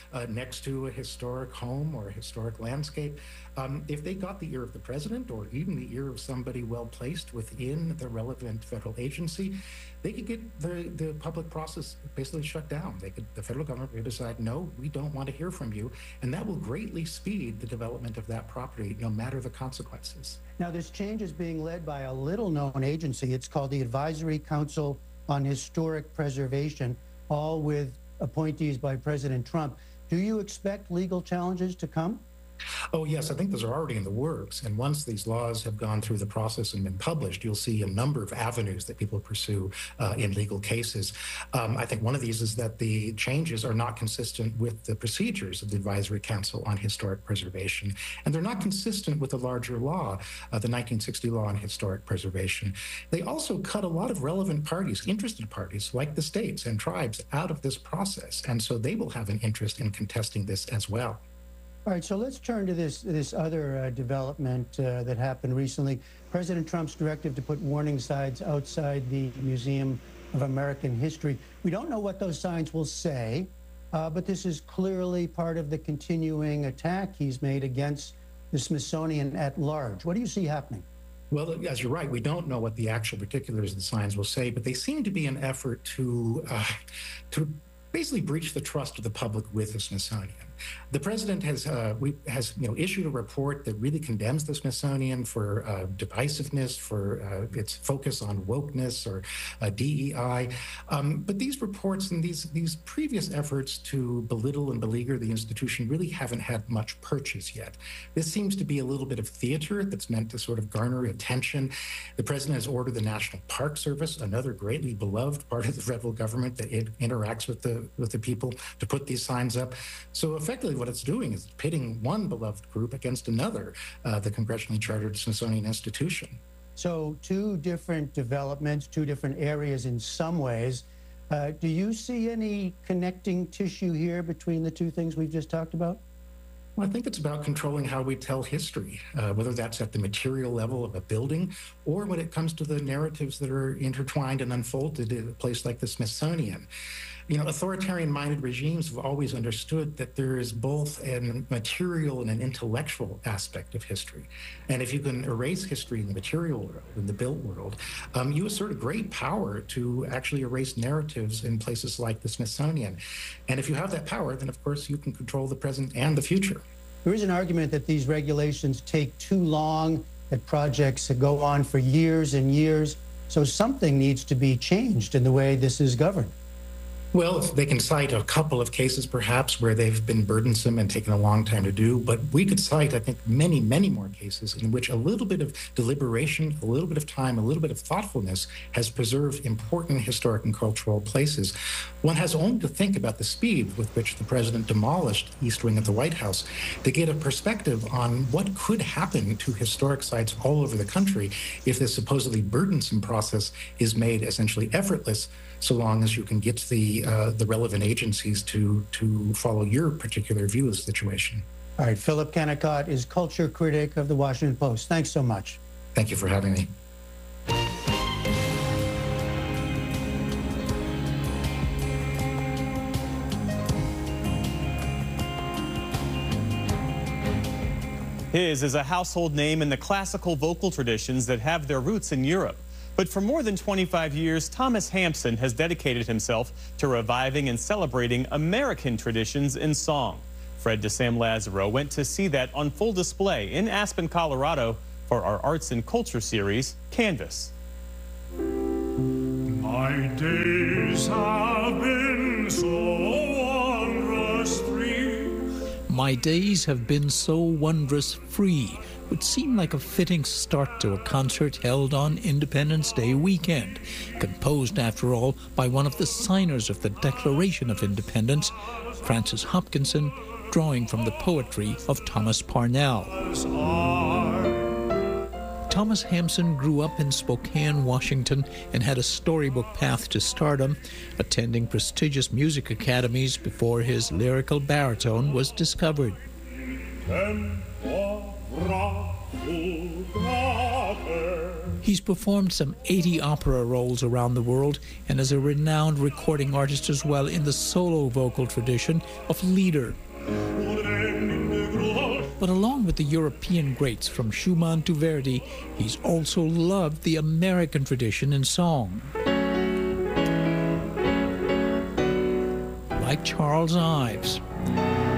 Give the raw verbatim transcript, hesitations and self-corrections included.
uh, next to a historic home or a historic landscape, um, if they got the ear of the president or even the ear of somebody well placed within the relevant federal agency, they could get the, the public process basically shut down. They could, the federal government would decide, no, we don't want to hear from you. And that will greatly speed the development of that property, no matter the consequences. Now, this change is being led by a little-known agency. It's called the Advisory Council on Historic Preservation, all with appointees by President Trump. Do you expect legal challenges to come? Oh, yes, I think those are already in the works. And once these laws have gone through the process and been published, you'll see a number of avenues that people pursue uh, in legal cases. Um, I think one of these is that the changes are not consistent with the procedures of the Advisory Council on Historic Preservation. And they're not consistent with the larger law, uh, the nineteen sixty Law on Historic Preservation. They also cut a lot of relevant parties, interested parties, like the states and tribes, out of this process. And so they will have an interest in contesting this as well. All right, so let's turn to this this other uh, development uh, that happened recently. President Trump's directive to put warning signs outside the Museum of American History. We don't know what those signs will say, uh, but this is clearly part of the continuing attack he's made against the Smithsonian at large. What do you see happening? Well, as you're right, we don't know what the actual particulars of the signs will say, but they seem to be an effort to uh, to basically breach the trust of the public with the Smithsonian. The president has uh, we, has you know issued a report that really condemns the Smithsonian for uh, divisiveness, for uh, its focus on wokeness or uh, D E I. Um, but these reports and these these previous efforts to belittle and beleaguer the institution really haven't had much purchase yet. This seems to be a little bit of theater that's meant to sort of garner attention. The president has ordered the National Park Service, another greatly beloved part of the federal government that it interacts with the with the people, to put these signs up. So effectively what it's doing is pitting one beloved group against another, uh, the congressionally chartered Smithsonian Institution. So two different developments, two different areas in some ways. Uh, do you see any connecting tissue here between the two things we've just talked about? Well, I think it's about controlling how we tell history, uh, whether that's at the material level of a building or when it comes to the narratives that are intertwined and unfolded in a place like the Smithsonian. You know, authoritarian-minded regimes have always understood that there is both a material and an intellectual aspect of history. And if you can erase history in the material world, in the built world, um, you assert a great power to actually erase narratives in places like the Smithsonian. And if you have that power, then of course you can control the present and the future. There is an argument that these regulations take too long, that projects go on for years and years. So something needs to be changed in the way this is governed. Well, they can cite a couple of cases, perhaps, where they've been burdensome and taken a long time to do. But we could cite, I think, many, many more cases in which a little bit of deliberation, a little bit of time, a little bit of thoughtfulness has preserved important historic and cultural places. One has only to think about the speed with which the president demolished East Wing of the White House to get a perspective on what could happen to historic sites all over the country if this supposedly burdensome process is made essentially effortless, so long as you can get the uh, the relevant agencies to to follow your particular view of the situation. All right, Philip Kennicott is culture critic of the Washington Post. Thanks so much. Thank you for having me. His is a household name in the classical vocal traditions that have their roots in Europe. But for more than twenty-five years, Thomas Hampson has dedicated himself to reviving and celebrating American traditions in song. Fred DeSam Lazaro went to see that on full display in Aspen, Colorado for our Arts and Culture series, Canvas. My days have been so wondrous free. My days have been so wondrous free would seem like a fitting start to a concert held on Independence Day weekend, composed, after all, by one of the signers of the Declaration of Independence, Francis Hopkinson, drawing from the poetry of Thomas Parnell. Thomas Hampson grew up in Spokane, Washington, and had a storybook path to stardom, attending prestigious music academies before his lyrical baritone was discovered. He's performed some eighty opera roles around the world and is a renowned recording artist as well in the solo vocal tradition of Lieder. But along with the European greats from Schumann to Verdi, he's also loved the American tradition in song. Like Charles Ives.